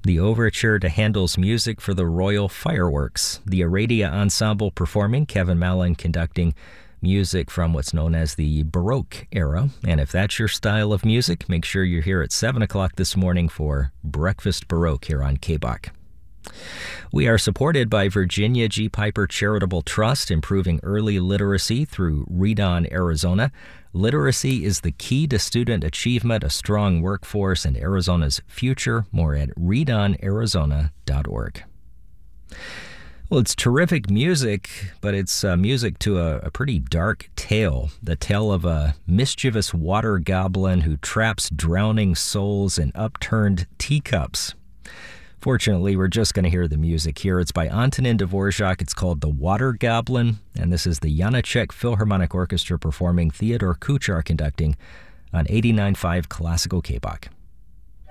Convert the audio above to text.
The overture to Handel's music for the Royal Fireworks. The Aradia Ensemble performing, Kevin Mallon conducting music from what's known as the Baroque era. And if that's your style of music, make sure you're here at 7 o'clock this morning for Breakfast Baroque here on KBOC. We are supported by Virginia G. Piper Charitable Trust, improving early literacy through Read On Arizona. Literacy is the key to student achievement, a strong workforce, and Arizona's future. More at readonarizona.org. Well, it's terrific music, but it's music to a pretty dark tale. The tale of a mischievous water goblin who traps drowning souls in upturned teacups. Fortunately, we're just going to hear the music here. It's by Antonin Dvorak. It's called The Water Goblin, and this is the Janacek Philharmonic Orchestra performing, Theodore Kuchar conducting on 89.5 Classical KBOC.